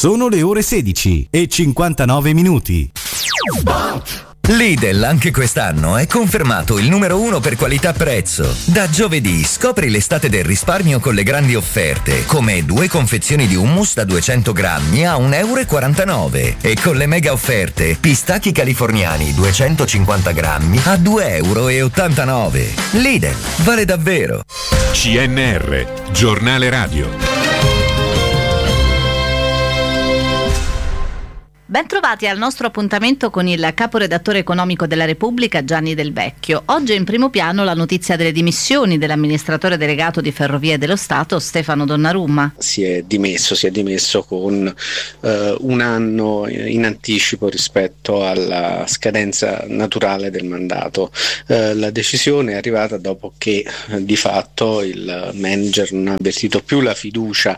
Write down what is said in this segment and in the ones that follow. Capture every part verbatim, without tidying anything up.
Sono le ore sedici e cinquantanove minuti. Lidl anche quest'anno è confermato il numero uno per qualità-prezzo. Da giovedì scopri l'estate del risparmio con le grandi offerte, come due confezioni di hummus da duecento grammi a un euro e quarantanove e con le mega offerte pistacchi californiani duecentocinquanta grammi a due euro e ottantanove. Lidl, vale davvero. C N R, giornale radio. Bentrovati al nostro appuntamento con il caporedattore economico della Repubblica Gianni Del Vecchio. Oggi è in primo piano la notizia delle dimissioni dell'amministratore delegato di Ferrovie dello Stato Stefano Donnarumma. Si è dimesso, si è dimesso con eh, un anno in anticipo rispetto alla scadenza naturale del mandato. Eh, la decisione è arrivata dopo che eh, di fatto il manager non ha avvertito più la fiducia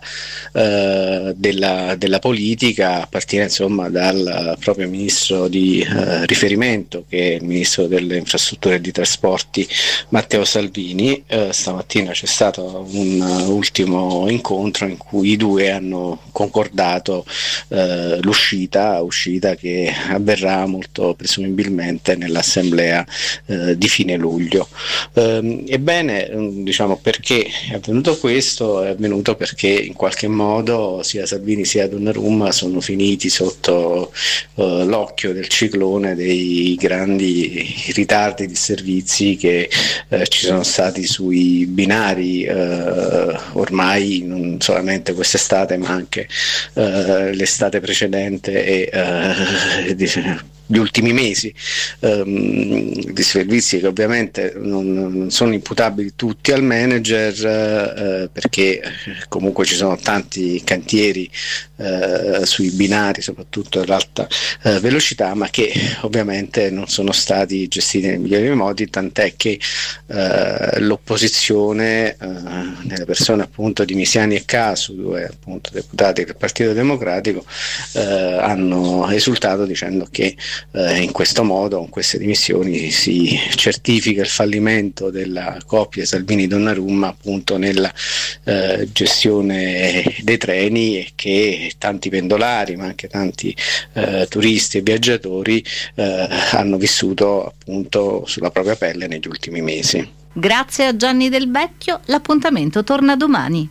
eh, della, della politica, a partire insomma da dal proprio ministro di eh, riferimento, che è il ministro delle infrastrutture e dei trasporti Matteo Salvini. Eh, stamattina c'è stato un uh, ultimo incontro in cui i due hanno concordato eh, l'uscita uscita che avverrà molto presumibilmente nell'assemblea eh, di fine luglio. Eh, ebbene, diciamo, perché è avvenuto questo? È avvenuto perché in qualche modo sia Salvini sia Donnarumma sono finiti sotto Uh, l'occhio del ciclone dei grandi ritardi di servizi che uh, ci sono stati sui binari uh, ormai non solamente quest'estate ma anche uh, l'estate precedente e uh, gli ultimi mesi, um, di servizi che ovviamente non, non sono imputabili tutti al manager, uh, perché comunque ci sono tanti cantieri uh, sui binari, soprattutto all'alta uh, velocità, ma che ovviamente non sono stati gestiti nei migliori modi, tant'è che uh, l'opposizione, uh, nelle persone appunto di Misiani e Casu, due appunto deputati del Partito Democratico, uh, hanno esultato dicendo che Uh, in questo modo, con queste dimissioni, si certifica il fallimento della coppia Salvini-Donnarumma appunto nella uh, gestione dei treni, e che tanti pendolari ma anche tanti uh, turisti e viaggiatori uh, hanno vissuto appunto sulla propria pelle negli ultimi mesi. Grazie a Gianni Del Vecchio, l'appuntamento torna domani.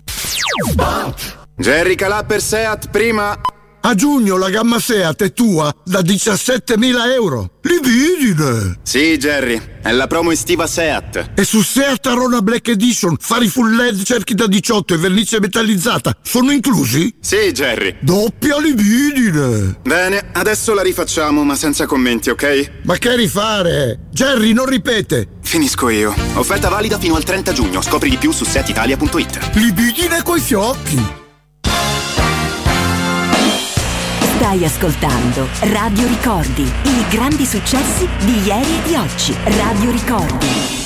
Jerry Calà per Seat prima. A giugno la gamma Seat è tua da diciassettemila euro. Libidine! Sì, Jerry, è la promo estiva Seat. E su Seat Arona Black Edition, fari full L E D, cerchi da diciotto e vernice metallizzata sono inclusi? Sì, Jerry. Doppia libidine! Bene, adesso la rifacciamo, ma senza commenti, ok? Ma che rifare? Jerry, non ripete! Finisco io. Offerta valida fino al trenta giugno. Scopri di più su seat italia punto it. Libidine coi fiocchi! Stai ascoltando Radio Ricordi, i grandi successi di ieri e di oggi. Radio Ricordi.